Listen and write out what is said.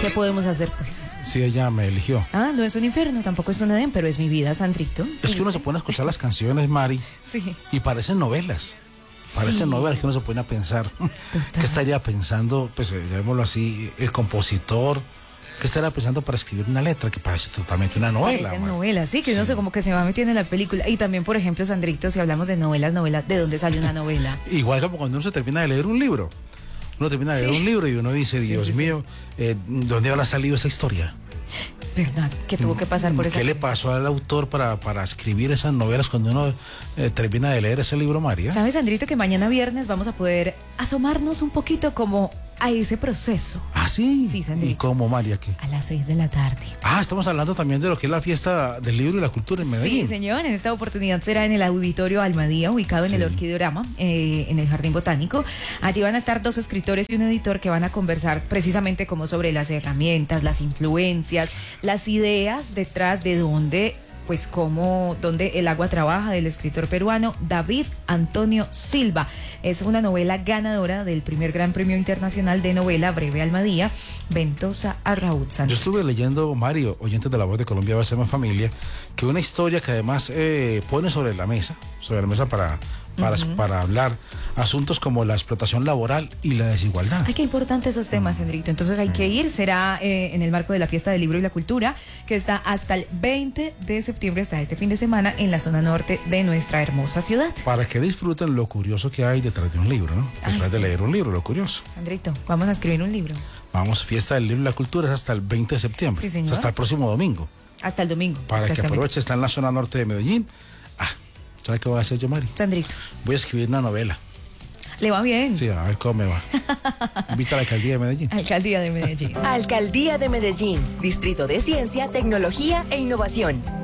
¿Qué podemos hacer, pues? Sí, ella me eligió. Ah, no es un infierno, tampoco es un Edén, pero es mi vida, Sandrito. Es que uno se pone a escuchar las canciones, Mari, Sí. y parecen novelas. Parecen novelas que uno se pone a pensar. ¿Qué estaría pensando, pues, llamémoslo así, el compositor? ¿Qué estaría pensando para escribir una letra que parece totalmente una novela? Parecen novelas, sí, que uno se como que se va metiendo en la película. Y también, por ejemplo, Sandrito, si hablamos de novelas, ¿de dónde sale una novela? Igual como cuando uno se termina de leer un libro. Uno termina de leer un libro y uno dice, Dios mío, ¿dónde habrá salido esa historia? ¿Verdad? Que tuvo que pasar por esa... ¿Qué le pasó al autor para escribir esas novelas cuando uno termina de leer ese libro, María? ¿Sabes, Sandrito, que mañana viernes vamos a poder asomarnos un poquito como a ese proceso? ¿Ah, sí? Sí, Sandrito. ¿Y cómo, María? ¿Qué? A las 6 de la tarde. Ah, estamos hablando también de lo que es la fiesta del libro y la cultura en Medellín. Sí, señor, en esta oportunidad será en el Auditorio Almadía, ubicado en el Orquideorama, en el Jardín Botánico. Allí van a estar 2 escritores y un editor que van a conversar precisamente como sobre las herramientas, las influencias, las ideas detrás de dónde el agua trabaja, del escritor peruano David Antonio Silva. Es una novela ganadora del primer Gran Premio Internacional de Novela Breve Almadía, Ventosa Arraúd. Yo estuve leyendo, Mario, oyentes de La Voz de Colombia, va a ser más familia, que una historia que además pone sobre la mesa para hablar asuntos como la explotación laboral y la desigualdad. Ay, qué importante esos temas, Enriquito. Entonces hay que ir, será en el marco de la Fiesta del Libro y la Cultura, que está hasta el 20 de septiembre, hasta este fin de semana, en la zona norte de nuestra hermosa ciudad. Para que disfruten lo curioso que hay detrás de un libro, ¿no? Detrás de leer un libro, lo curioso. Andrito, vamos a escribir un libro. Vamos, Fiesta del Libro y la Cultura es hasta el 20 de septiembre. Sí, señor. Hasta el próximo domingo. Hasta el domingo. Para que aproveche, está en la zona norte de Medellín. ¿Sabes qué voy a hacer yo, Mari? Sandrito. Voy a escribir una novela. ¿Le va bien? Sí, a ver cómo me va. Invita a la Alcaldía de Medellín. Alcaldía de Medellín. Alcaldía de Medellín, Distrito de Ciencia, Tecnología e Innovación.